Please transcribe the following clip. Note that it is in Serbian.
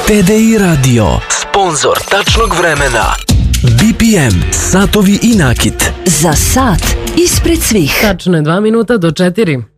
TDI Radio, sponzor tačnog vremena. BPM, satovi i nakit. Za sat ispred svih. Tačno je 2 minuta do 4.